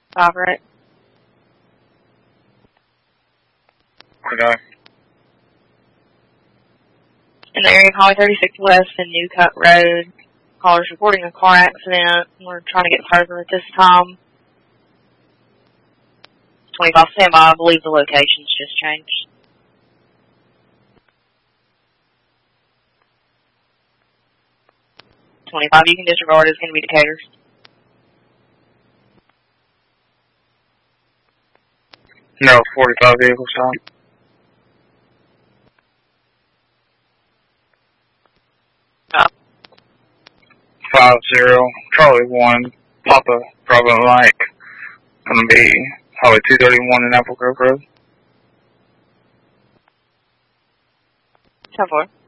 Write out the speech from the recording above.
5, right? Okay. In the area of Highway 36 West and New Cut Road. Caller's reporting a car accident. We're trying to get further at this time. 25 standby. I believe the location's just changed. 25, you can disregard. It's going to be Decatur's. No, 45 vehicle stop. 50, Charlie 1, Papa, Bravo Mike. Gonna be Highway 231 in Apple Grove Road. 10-4.